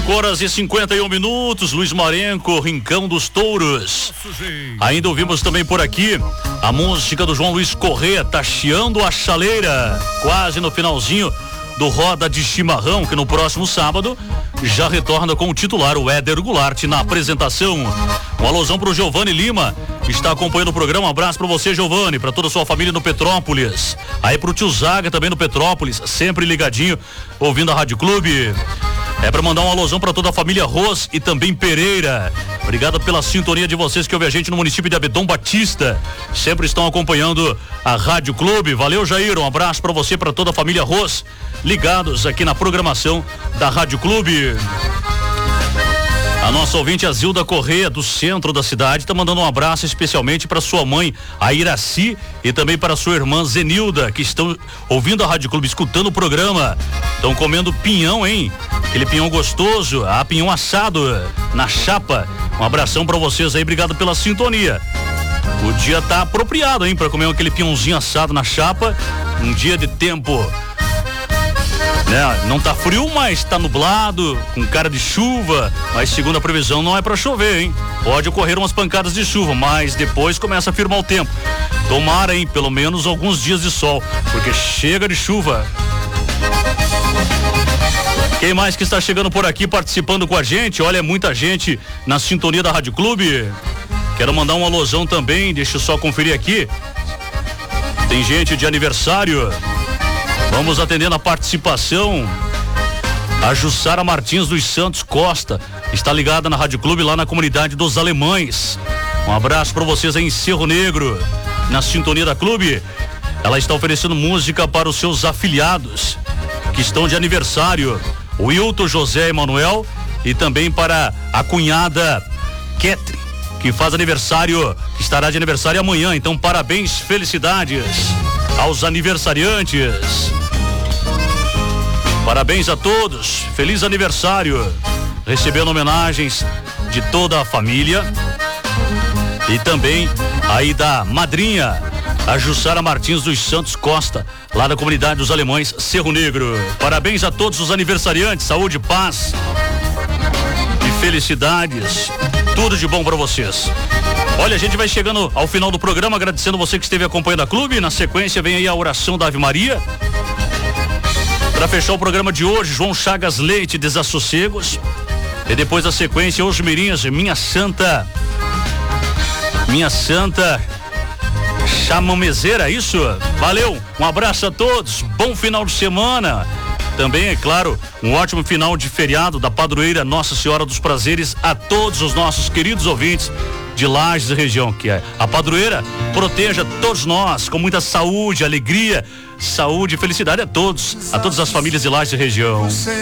5h51, Luiz Marenco, Rincão dos Touros. Ainda ouvimos também por aqui a música do João Luiz Corrêa, Tacheando a Chaleira, quase no finalzinho do Roda de Chimarrão, que no próximo sábado já retorna com o titular, o Éder Goulart, na apresentação. Um alusão pro Giovanni Lima, que está acompanhando o programa. Um abraço para você, Giovanni, para toda a sua família no Petrópolis. Aí pro tio Zaga também no Petrópolis, sempre ligadinho, ouvindo a Rádio Clube. É para mandar um alusão para toda a família Ros e também Pereira. Obrigado pela sintonia de vocês que ouvem a gente no município de Abedon Batista. Sempre estão acompanhando a Rádio Clube. Valeu, Jair. Um abraço para você, para toda a família Ros, ligados aqui na programação da Rádio Clube. A nossa ouvinte, a Zilda Corrêa, do centro da cidade, tá mandando um abraço especialmente para sua mãe, a Iraci, e também para sua irmã Zenilda, que estão ouvindo a Rádio Clube, escutando o programa. Estão comendo pinhão, hein? Aquele pinhão gostoso, pinhão assado na chapa. Um abração para vocês aí, obrigado pela sintonia. O dia tá apropriado, hein, para comer aquele pinhãozinho assado na chapa. Um dia de tempo, né? Não tá frio, mas tá nublado, com cara de chuva, mas segundo a previsão não é pra chover, hein? Pode ocorrer umas pancadas de chuva, mas depois começa a firmar o tempo. Tomara, hein, pelo menos alguns dias de sol, porque chega de chuva. Quem mais que está chegando por aqui participando com a gente? Olha, muita gente na sintonia da Rádio Clube. Quero mandar um alusão também, deixa eu só conferir aqui. Tem gente de aniversário. Vamos atendendo a participação. A Jussara Martins dos Santos Costa está ligada na Rádio Clube lá na comunidade dos Alemães. Um abraço para vocês aí em Cerro Negro, na sintonia da Clube. Ela está oferecendo música para os seus afiliados que estão de aniversário, o Wilton José Emanuel, e também para a cunhada Ketri, que faz aniversário, que estará de aniversário amanhã. Então, parabéns, felicidades aos aniversariantes. Parabéns a todos, feliz aniversário. Recebendo homenagens de toda a família e também aí da madrinha, a Jussara Martins dos Santos Costa, lá da comunidade dos Alemães, Cerro Negro. Parabéns a todos os aniversariantes, saúde, paz e felicidades, tudo de bom para vocês. Olha, a gente vai chegando ao final do programa, agradecendo você que esteve acompanhando a Clube. Na sequência vem aí a oração da Ave Maria. Para fechar o programa de hoje, João Chagas Leite, Desassossegos. E depois da sequência, Os Mirinhos, Minha Santa Chamamezeira, isso? Valeu, um abraço a todos, bom final de semana. Também, é claro, um ótimo final de feriado da padroeira Nossa Senhora dos Prazeres a todos os nossos queridos ouvintes de Lages e região, que é a padroeira proteja todos nós com muita saúde, alegria, saúde e felicidade a todas as famílias de Lages e região.